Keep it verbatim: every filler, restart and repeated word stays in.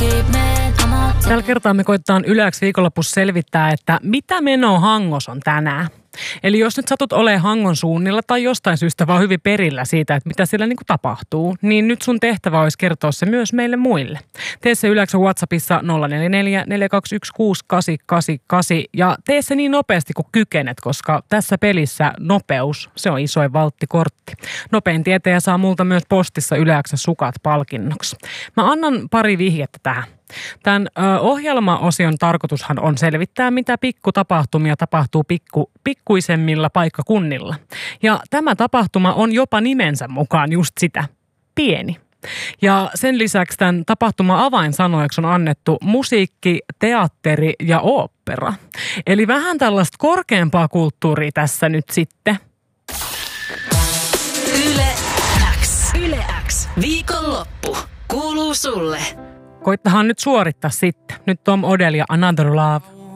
Tällä kertaa me koitetaan Yle X viikonlopussa selvittää, että mitä menoa Hangos on tänään. Eli jos nyt satut olemaan Hangon suunnilla tai jostain syystä vaan hyvin perillä siitä, että mitä siellä niin kuin tapahtuu, niin nyt sun tehtävä olisi kertoa se myös meille muille. Tee se Yle X:n WhatsAppissa nolla neljä neljä neljä kaksi yksi kuusi kahdeksan kahdeksan kahdeksan ja tee se niin nopeasti kuin kykenet, koska tässä pelissä nopeus, se on isoin valttikortti. Nopein tietäjä saa multa myös postissa Yle X:n sukat palkinnoksi. Mä annan pari vihjettä tähän. Tämän ö, ohjelmaosion tarkoitushan on selvittää, mitä pikkutapahtumia tapahtuu pikku, pikkuisemmilla paikkakunnilla. Ja tämä tapahtuma on jopa nimensä mukaan just sitä, pieni. Ja sen lisäksi tämän tapahtuma avainsanoiksi on annettu musiikki, teatteri ja ooppera. Eli vähän tällaista korkeampaa kulttuuria tässä nyt sitten. Yle X. Yle X. Viikonloppu kuuluu sulle. Koittahan nyt suorittaa sitten. Nyt Tom Odell ja Another Love.